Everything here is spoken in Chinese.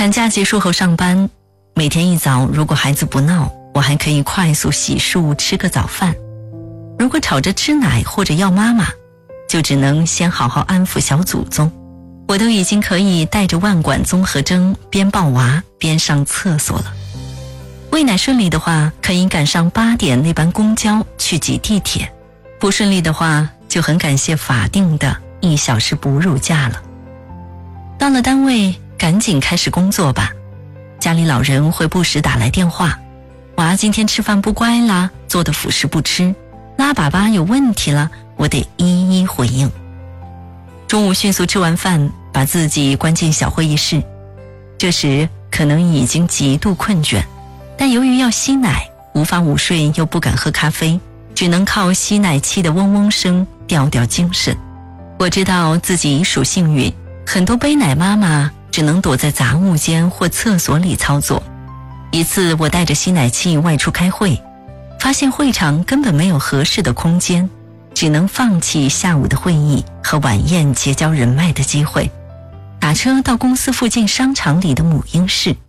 产假结束后上班，每天一早如果孩子不闹，我还可以快速洗漱吃个早饭。如果吵着吃奶或者要妈妈，就只能先好好安抚小祖宗。我都已经可以带着万管综合征边抱娃边上厕所了。喂奶顺利的话，可以赶上8点那班公交去挤地铁；不顺利的话，就很感谢法定的1小时哺乳假了。到了单位，赶紧开始工作吧。家里老人会不时打来电话，娃今天吃饭不乖啦，做的辅食不吃，拉粑粑有问题了，我得一一回应。中午迅速吃完饭，把自己关进小会议室。这时可能已经极度困倦，但由于要吸奶，无法午睡又不敢喝咖啡，只能靠吸奶器的嗡嗡声吊吊精神。我知道自己已属幸运，很多背奶妈妈只能躲在杂物间或厕所里操作。一次我带着吸奶器外出开会，发现会场根本没有合适的空间，只能放弃下午的会议和晚宴结交人脉的机会，打车到公司附近商场里的母婴室。